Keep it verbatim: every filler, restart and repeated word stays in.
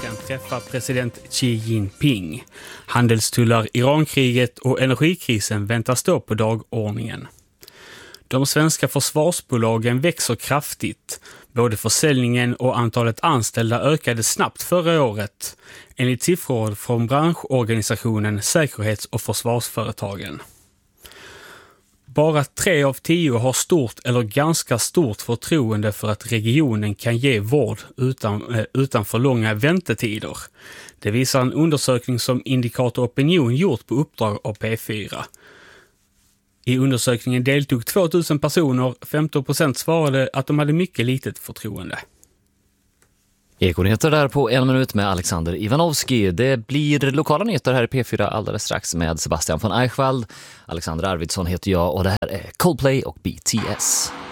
veckan träffar president Xi Jinping. Handelstullar, Irankriget och energikrisen väntas stå på dagordningen. De svenska försvarsbolagen växer kraftigt. Både försäljningen och antalet anställda ökade snabbt förra året, enligt siffror från branschorganisationen Säkerhets- och försvarsföretagen. Bara tre av tio har stort eller ganska stort förtroende för att regionen kan ge vård utan, utan för långa väntetider. Det visar en undersökning som Indikator Opinion gjort på uppdrag av P fyra. I undersökningen deltog tvåtusen personer, femton procent svarade att de hade mycket litet förtroende. Ekonyheter där på en minut med Alexander Ivanovski. Det blir lokala nyheter här i P fyra alldeles strax med Sebastian von Eichwald. Alexander Arvidsson heter jag och det här är Coldplay och B T S.